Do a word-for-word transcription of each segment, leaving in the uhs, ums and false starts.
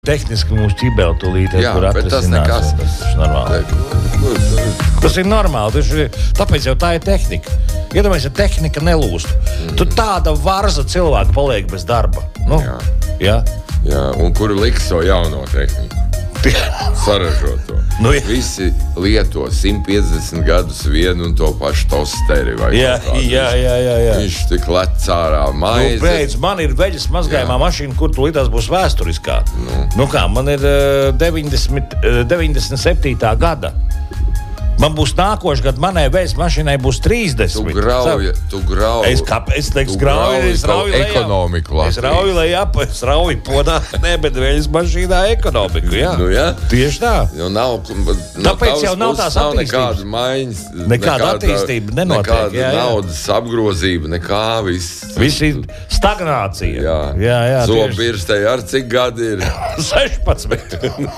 Tehniski mūsu ķibeli tūlīt, Jā, kur bet tas atrisinās. nekas. Tas ir normāli. Tas ir normāli, tas ir, tāpēc jau tā ir tehnika. Iedomājies, ja tehnika nelūst. Mm. Tu tāda varza cilvēka paliek bez darba. Nu, Jā. Jā. Jā, un kur liks to jauno tehniku? Saražoto. Nu, jā. Visi lieto simt piecdesmit gadus vienu un to pašu tosteri. Vai Jā, kaut kādu. jā, jā, jā, jā. Viņš tik lec ārā maize. Nu, beidz, man ir veģes mazgājumā Jā. mašīna, kur tu līdās būs vēsturiskā. Nu. Nu kā, man ir uh, deviņdesmit, uh, deviņdesmit septītā gada. Man būs nākošais gads, manai vējas mašīnai būs trīsdesmit. Tu grauji, tu grauji. Es, kāp, es teiks, Tu grauju, grauji es rauju savu lejā. ekonomiku Es Latvijas. rauju lejā, es rauju podā, ne, bet vējas mašīnā ekonomiku, jā. Nu, jā. Tieši tā. Nu, nav, no Tāpēc jau nav tās nav attīstības. nekāda maiņas. Nekāda attīstība nenotiek, Nekāda jā, jā. naudas apgrozība, nekā viss. Viss ir stagnācija. Jā, jā, jā Zobirstei ar cik gadi ir? sešpadsmit.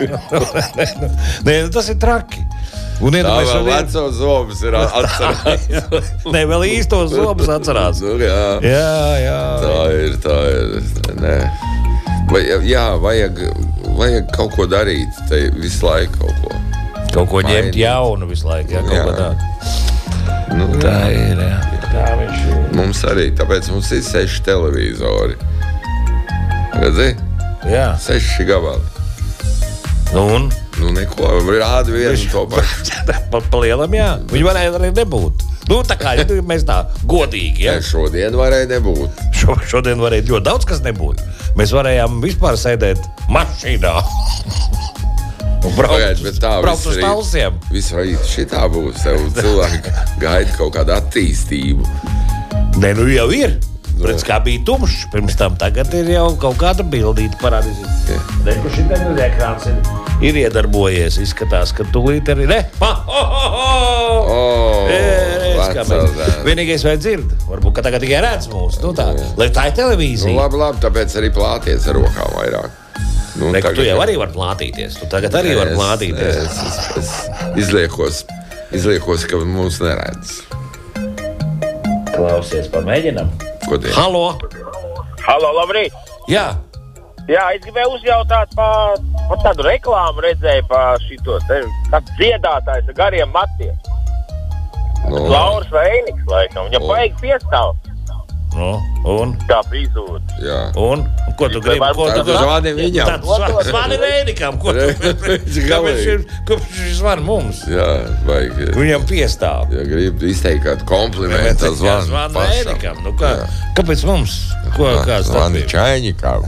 Nē, tas ir traki. Un Tā iedomājies, vēl vēl veco zobus ir atcerās. Nē, vēl īstos zobus atcerās. Nu, jā. Jā, jā. Tā ir, tā ir. Nē. Vai, jā, vajag, vajag kaut ko darīt, te visu laiku kaut ko. Kaut ko ņemt Mainīt. jaunu visu laiku, jā, kaut Jā. ko tādu. Nu, Tā ir, jā. Tā viņš ir. Mums arī, tāpēc mums ir seši televizori. Redzi? Jā. Seši gabali. Nu, un? Nu, neko, rāda vienu to pašu. Pa, pa lielam, jā. Viņi varēja arī nebūt. Nu, tā kā ja mēs tā godīgi, jā. Ja, šodien varēja nebūt. Šo, šodien varēja ļoti daudz kas nebūt. Mēs varējām vispār sēdēt mašīnā. Un braukt, Pagaid, bet tā braukt uz visu rīt- talsiem. Visu rīt šitā būs. Tev cilvēki gaida kaut kādu attīstību. Nē, nu jau ir. Redz, kā bija tumšs pirms tam. Tagad ir jau kaut kāda bildīta parādīsies. Jā. Nē, kur šitam ir ekrāns ir, ir iedarbojies. Izskatās, ka tūlīt arī ne. Ha, ho, ho, ho! O, Redz, kā mēs- vecā Vienīgais vai dzird. Varbūt, ka tagad tikai redz mūs. Nu tā, Jā. lai tā ir Nu, televīzija. labi, labi, tāpēc arī plāties ar rokām vairāk. Nu, Ne, ka tagad- tu jau arī vari plātīties. Tu tagad arī vari Es- plātīties. Es, es, es izliekos, izliekos, ka mūs neredz. Klausies, pamēģinam. Ko tie? Halo! Halo, labrīt! Jā, Jā, es gribēju uzjautāt par pa tādu reklāmu, redzēju par šito te, tāds dziedātājs ar gariem matiem. Nu, Lauris Veiniks, laikam. Viņa O. baigi piestāv nu, un, kā frizūra. jā. un, ko tu gribi? Ko Tad tu zvani viņam. Tad zvani, zvani Reinikam, ko tu Viņš Kāpēc galīgi. ir- kāpēc viņš zvana mums? Jā, vajag. Viņam piestāv. Ja gribi izteikt kādu komplimentu, tad zvani zvani pašam. Reinikam. Nu, kā, Jā. kāpēc mums? Ko, kāds Zvani tas čaiņikam.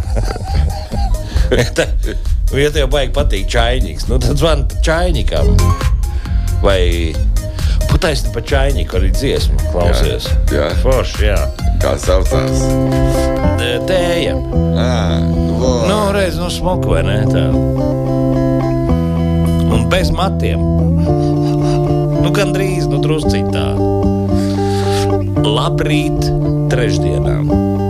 ir? Ja tev baigi patīk čainīgs, nu tad zvani čainikam. Vai putaisni pa čainiku arī dziesmu klausies. Jā, jā. Forši, jā. Kā saucās? Tējam. Ā, nu, Nu, reiz nu smuku, vai ne? Tā. Un bez matiem. Nu, gandrīz, nu, drusciņ tā. Labrīt trešdienām.